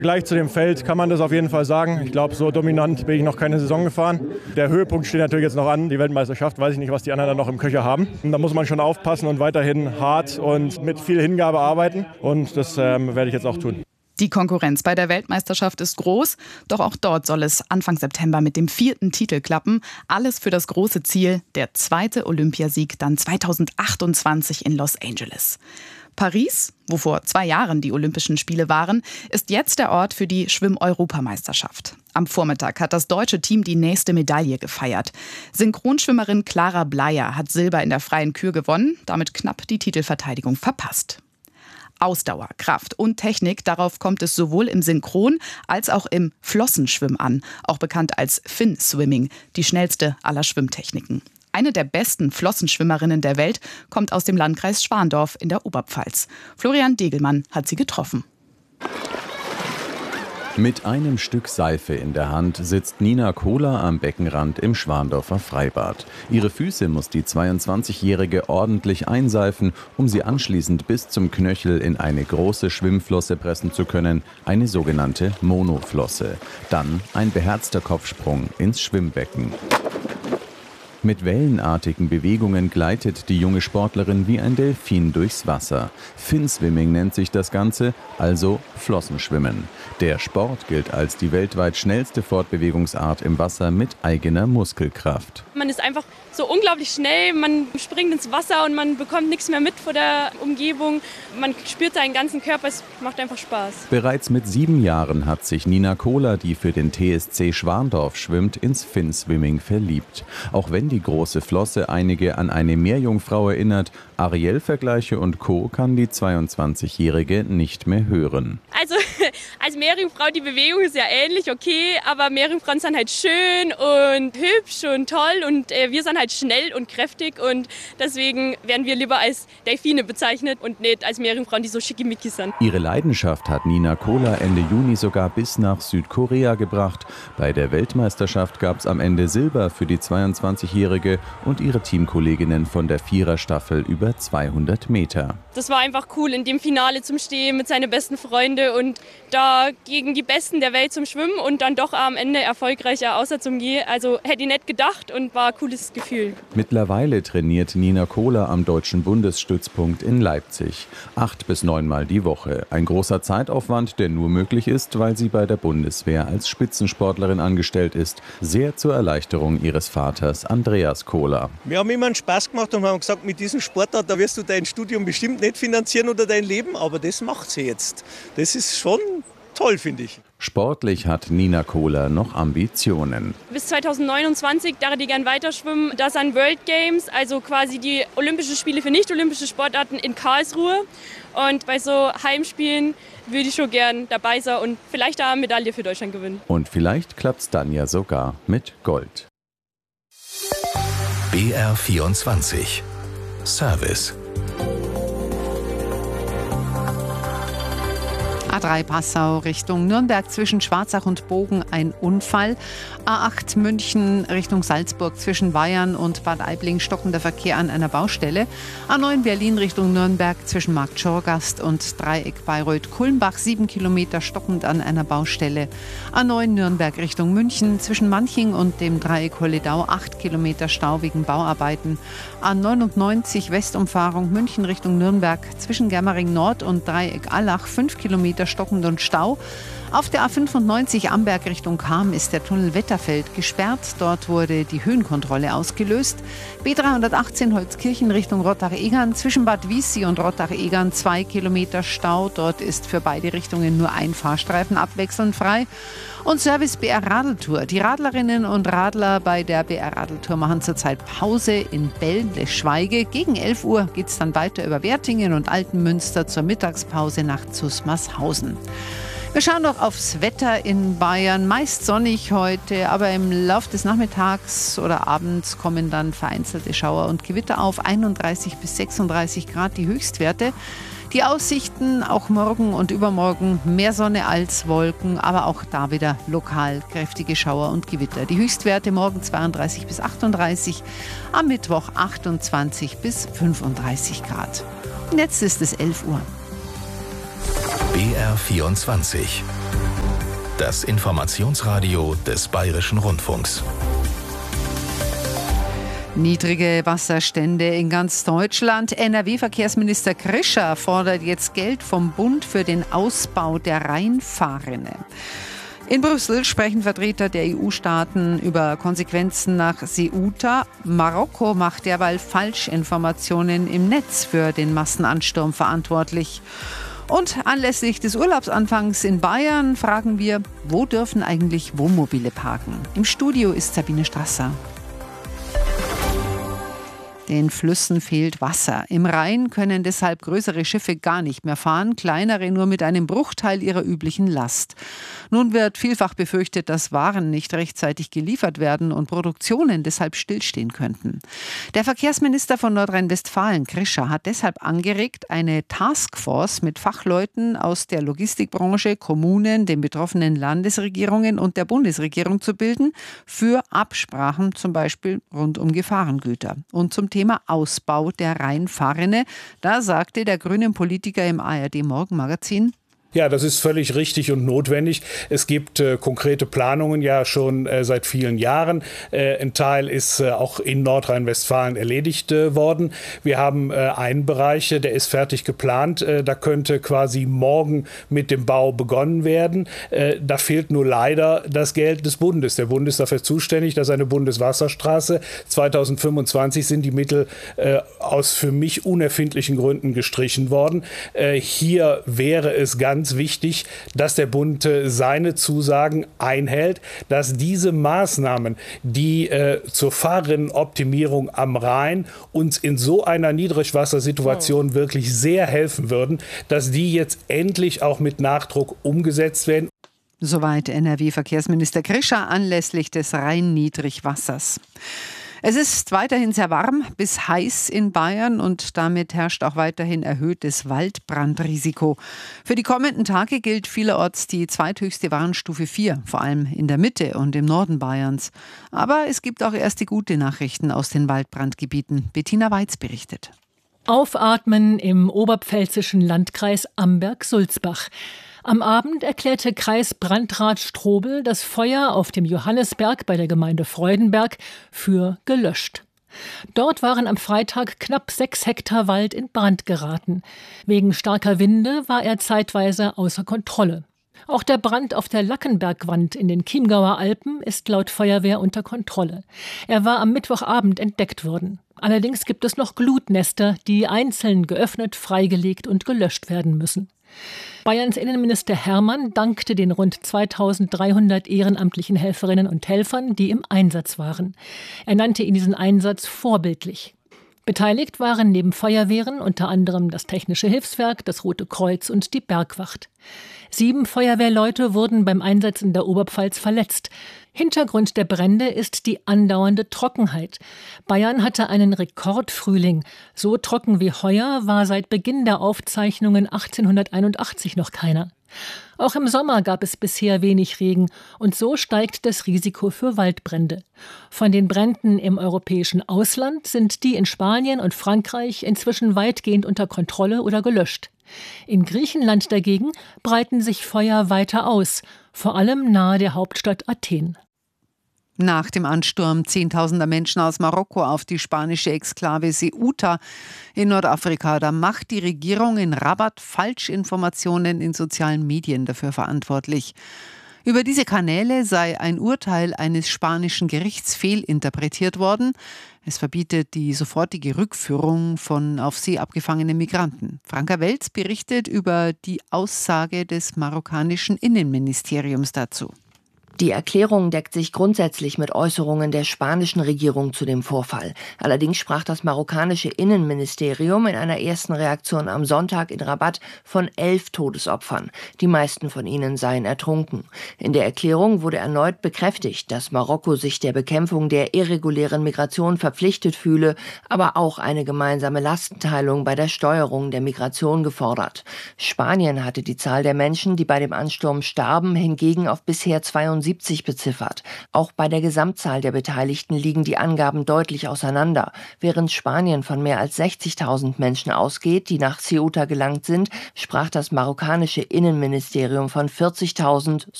Gleich zu dem Feld kann man das auf jeden Fall sagen. Ich glaube, so dominant bin ich noch keine Saison gefahren. Der Höhepunkt steht natürlich jetzt noch an, die Weltmeisterschaft. Weiß ich nicht, was die anderen dann noch im Köcher haben. Und da muss man schon aufpassen und weiterhin hart und mit viel Hingabe arbeiten. Und das werde ich jetzt auch tun. Die Konkurrenz bei der Weltmeisterschaft ist groß, doch auch dort soll es Anfang September mit dem 4. Titel klappen. Alles für das große Ziel, der 2. Olympiasieg dann 2028 in Los Angeles. Paris, wo vor 2 Jahren die Olympischen Spiele waren, ist jetzt der Ort für die Schwimm-Europameisterschaft. Am Vormittag hat das deutsche Team die nächste Medaille gefeiert. Synchronschwimmerin Clara Bleier hat Silber in der freien Kür gewonnen, damit knapp die Titelverteidigung verpasst. Ausdauer, Kraft und Technik, darauf kommt es sowohl im Synchron- als auch im Flossenschwimmen an, auch bekannt als Fin-Swimming, die schnellste aller Schwimmtechniken. Eine der besten Flossenschwimmerinnen der Welt kommt aus dem Landkreis Schwandorf in der Oberpfalz. Florian Degelmann hat sie getroffen. Mit einem Stück Seife in der Hand sitzt Nina Kohler am Beckenrand im Schwandorfer Freibad. Ihre Füße muss die 22-Jährige ordentlich einseifen, um sie anschließend bis zum Knöchel in eine große Schwimmflosse pressen zu können, eine sogenannte Monoflosse. Dann ein beherzter Kopfsprung ins Schwimmbecken. Mit wellenartigen Bewegungen gleitet die junge Sportlerin wie ein Delfin durchs Wasser. Fin-Swimming nennt sich das Ganze, also Flossenschwimmen. Der Sport gilt als die weltweit schnellste Fortbewegungsart im Wasser mit eigener Muskelkraft. Man ist einfach so unglaublich schnell, man springt ins Wasser und man bekommt nichts mehr mit von der Umgebung. Man spürt seinen ganzen Körper, es macht einfach Spaß. Bereits mit 7 Jahren hat sich Nina Kohler, die für den TSC Schwandorf schwimmt, ins Fin-Swimming verliebt. Auch wenn die große Flosse einige an eine Meerjungfrau erinnert, Ariel-Vergleiche und Co. kann die 22-Jährige nicht mehr hören. Also als Meerjungfrau, die Bewegung ist ja ähnlich, okay, aber Meerjungfrauen sind halt schön und hübsch und toll und wir sind halt schnell und kräftig und deswegen werden wir lieber als Delfine bezeichnet und nicht als Meerjungfrauen, die so schickimicki sind. Ihre Leidenschaft hat Nina Kohler Ende Juni sogar bis nach Südkorea gebracht. Bei der Weltmeisterschaft gab es am Ende Silber für die 22-Jährige und ihre Teamkolleginnen von der Viererstaffel über 200 Meter. Das war einfach cool, in dem Finale zum Stehen mit seinen besten Freunden und da gegen die Besten der Welt zum Schwimmen und dann doch am Ende erfolgreicher außer zum Gehen. Also hätte ich nicht gedacht und war ein cooles Gefühl. Mittlerweile trainiert Nina Kohler am Deutschen Bundesstützpunkt in Leipzig. 8 bis 9 Mal die Woche. Ein großer Zeitaufwand, der nur möglich ist, weil sie bei der Bundeswehr als Spitzensportlerin angestellt ist. Sehr zur Erleichterung ihres Vaters Andreas Kohler. Wir haben immer einen Spaß gemacht und haben gesagt, mit diesem Sportart, da wirst du dein Studium bestimmt nicht finanzieren oder dein Leben, aber das macht sie jetzt. Das ist schon toll, finde ich. Sportlich hat Nina Kohler noch Ambitionen. Bis 2029 darf ich gerne weiterschwimmen. Das sind World Games, also quasi die Olympischen Spiele für nicht-olympische Sportarten in Karlsruhe. Und bei so Heimspielen würde ich schon gern dabei sein und vielleicht da eine Medaille für Deutschland gewinnen. Und vielleicht klappt es dann ja sogar mit Gold. BR24 Service. A3 Passau Richtung Nürnberg zwischen Schwarzach und Bogen ein Unfall. A8 München Richtung Salzburg zwischen Weyern und Bad Aibling stockender Verkehr an einer Baustelle. A9 Berlin Richtung Nürnberg zwischen Markt Schorgast und Dreieck Bayreuth-Kulmbach 7 Kilometer stockend an einer Baustelle. A9 Nürnberg Richtung München zwischen Manching und dem Dreieck Holledau 8 Kilometer Stau wegen Bauarbeiten. A99 Westumfahrung München Richtung Nürnberg zwischen Germering Nord und Dreieck Allach 5 Kilometer stockend und Stau. Auf der A95 Amberg Richtung Cham ist der Tunnel Wetterfeld gesperrt. Dort wurde die Höhenkontrolle ausgelöst. B318 Holzkirchen Richtung Rottach-Egern zwischen Bad Wiessee und Rottach-Egern 2 Kilometer Stau. Dort ist für beide Richtungen nur ein Fahrstreifen abwechselnd frei. Und Service BR Radeltour. Die Radlerinnen und Radler bei der BR Radeltour machen zurzeit Pause in Belln-Schweige. Gegen 11 Uhr geht es dann weiter über Wertingen und Altenmünster zur Mittagspause nach Zusmarshausen. Wir schauen noch aufs Wetter in Bayern. Meist sonnig heute, aber im Laufe des Nachmittags oder Abends kommen dann vereinzelte Schauer und Gewitter auf. 31 bis 36 Grad die Höchstwerte. Die Aussichten auch morgen und übermorgen mehr Sonne als Wolken, aber auch da wieder lokal kräftige Schauer und Gewitter. Die Höchstwerte morgen 32 bis 38, am Mittwoch 28 bis 35 Grad. Und jetzt ist es 11 Uhr. BR24 Das Informationsradio des Bayerischen Rundfunks. Niedrige Wasserstände in ganz Deutschland. NRW-Verkehrsminister Krischer fordert jetzt Geld vom Bund für den Ausbau der Rheinfahrrinne. In Brüssel sprechen Vertreter der EU-Staaten über Konsequenzen nach Ceuta. Marokko macht derweil Falschinformationen im Netz für den Massenansturm verantwortlich. Und anlässlich des Urlaubsanfangs in Bayern fragen wir, wo dürfen eigentlich Wohnmobile parken? Im Studio ist Sabine Strasser. Den Flüssen fehlt Wasser. Im Rhein können deshalb größere Schiffe gar nicht mehr fahren, kleinere nur mit einem Bruchteil ihrer üblichen Last. Nun wird vielfach befürchtet, dass Waren nicht rechtzeitig geliefert werden und Produktionen deshalb stillstehen könnten. Der Verkehrsminister von Nordrhein-Westfalen, Krischer, hat deshalb angeregt, eine Taskforce mit Fachleuten aus der Logistikbranche, Kommunen, den betroffenen Landesregierungen und der Bundesregierung zu bilden für Absprachen, zum Beispiel rund um Gefahrengüter. Und zum Thema Ausbau der Rheinfahrrinne, da sagte der grünen Politiker im ARD-Morgenmagazin: Ja, das ist völlig richtig und notwendig. Es gibt konkrete Planungen ja schon seit vielen Jahren. Ein Teil ist auch in Nordrhein-Westfalen erledigt worden. Wir haben einen Bereich, der ist fertig geplant. Da könnte quasi morgen mit dem Bau begonnen werden. Da fehlt nur leider das Geld des Bundes. Der Bund ist dafür zuständig, dass eine Bundeswasserstraße 2025 sind die Mittel aus für mich unerfindlichen Gründen gestrichen worden. Hier wäre es ganz wichtig, dass der Bund seine Zusagen einhält, dass diese Maßnahmen, die zur Fahrrinnenoptimierung am Rhein uns in so einer Niedrigwassersituation wirklich sehr helfen würden, dass die jetzt endlich auch mit Nachdruck umgesetzt werden. Soweit NRW-Verkehrsminister Krischer anlässlich des Rhein-Niedrigwassers. Es ist weiterhin sehr warm bis heiß in Bayern und damit herrscht auch weiterhin erhöhtes Waldbrandrisiko. Für die kommenden Tage gilt vielerorts die zweithöchste Warnstufe 4, vor allem in der Mitte und im Norden Bayerns. Aber es gibt auch erste gute Nachrichten aus den Waldbrandgebieten. Bettina Weiz berichtet. Aufatmen im oberpfälzischen Landkreis Amberg-Sulzbach. Am Abend erklärte Kreisbrandrat Strobel das Feuer auf dem Johannisberg bei der Gemeinde Freudenberg für gelöscht. Dort waren am Freitag knapp 6 Hektar Wald in Brand geraten. Wegen starker Winde war er zeitweise außer Kontrolle. Auch der Brand auf der Lackenbergwand in den Chiemgauer Alpen ist laut Feuerwehr unter Kontrolle. Er war am Mittwochabend entdeckt worden. Allerdings gibt es noch Glutnester, die einzeln geöffnet, freigelegt und gelöscht werden müssen. Bayerns Innenminister Hermann dankte den rund 2300 ehrenamtlichen Helferinnen und Helfern, die im Einsatz waren. Er nannte diesen Einsatz vorbildlich. Beteiligt waren neben Feuerwehren unter anderem das Technische Hilfswerk, das Rote Kreuz und die Bergwacht. 7 Feuerwehrleute wurden beim Einsatz in der Oberpfalz verletzt. Hintergrund der Brände ist die andauernde Trockenheit. Bayern hatte einen Rekordfrühling. So trocken wie heuer war seit Beginn der Aufzeichnungen 1881 noch keiner. Auch im Sommer gab es bisher wenig Regen und so steigt das Risiko für Waldbrände. Von den Bränden im europäischen Ausland sind die in Spanien und Frankreich inzwischen weitgehend unter Kontrolle oder gelöscht. In Griechenland dagegen breiten sich Feuer weiter aus, vor allem nahe der Hauptstadt Athen. Nach dem Ansturm Zehntausender Menschen aus Marokko auf die spanische Exklave Ceuta in Nordafrika, da macht die Regierung in Rabat Falschinformationen in sozialen Medien dafür verantwortlich. Über diese Kanäle sei ein Urteil eines spanischen Gerichts fehlinterpretiert worden. Es verbietet die sofortige Rückführung von auf See abgefangenen Migranten. Franka Welz berichtet über die Aussage des marokkanischen Innenministeriums dazu. Die Erklärung deckt sich grundsätzlich mit Äußerungen der spanischen Regierung zu dem Vorfall. Allerdings sprach das marokkanische Innenministerium in einer ersten Reaktion am Sonntag in Rabat von 11 Todesopfern. Die meisten von ihnen seien ertrunken. In der Erklärung wurde erneut bekräftigt, dass Marokko sich der Bekämpfung der irregulären Migration verpflichtet fühle, aber auch eine gemeinsame Lastenteilung bei der Steuerung der Migration gefordert. Spanien hatte die Zahl der Menschen, die bei dem Ansturm starben, hingegen auf bisher 72 beziffert. Auch bei der Gesamtzahl der Beteiligten liegen die Angaben deutlich auseinander. Während Spanien von mehr als 60.000 Menschen ausgeht, die nach Ceuta gelangt sind, sprach das marokkanische Innenministerium von 40.000